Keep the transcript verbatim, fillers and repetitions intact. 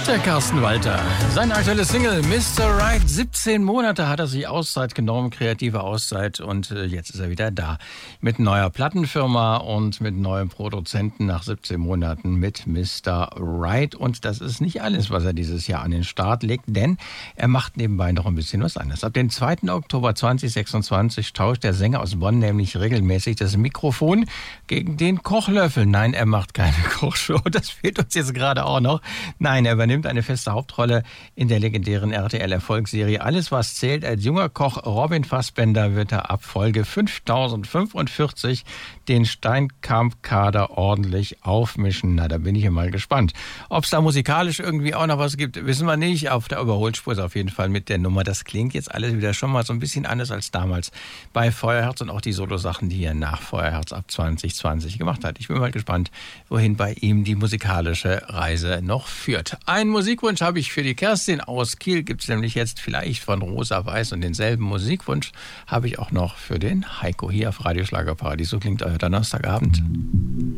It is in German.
Der Carsten Walter. Seine aktuelle Single Mister Right. siebzehn Monate hat er sich Auszeit genommen, kreative Auszeit, und äh, jetzt ist er wieder da. Mit neuer Plattenfirma und mit neuem Produzenten nach siebzehn Monaten mit Mister Right. Und das ist nicht alles, was er dieses Jahr an den Start legt, denn er macht nebenbei noch ein bisschen was anderes. Ab dem zweiten Oktober zweitausendsechsundzwanzig tauscht der Sänger aus Bonn nämlich regelmäßig das Mikrofon gegen den Kochlöffel. Nein, er macht keine Kochshow, das fehlt uns jetzt gerade auch noch. Nein, er übernimmt eine feste Hauptrolle in der legendären R T L-Erfolgsserie Alles, was zählt. Als junger Koch Robin Fassbender wird er ab Folge fünftausendfünfundvierzig den Steinkamp-Kader ordentlich aufmischen. Na, da bin ich ja mal gespannt. Ob es da musikalisch irgendwie auch noch was gibt, wissen wir nicht. Auf der Überholspur ist auf jeden Fall mit der Nummer. Das klingt jetzt alles wieder schon mal so ein bisschen anders als damals bei Feuerherz und auch die Solo-Sachen, die er nach Feuerherz ab zwanzig zwanzig gemacht hat. Ich bin mal gespannt, wohin bei ihm die musikalische Reise noch führt. Ein Musikwunsch habe ich für die Kerstin aus Kiel. Gibt es nämlich jetzt vielleicht von Rosa Weiß, und denselben Musikwunsch habe ich auch noch für den Heiko hier auf Radio Schlagerparadies. So klingt euer Donnerstagabend.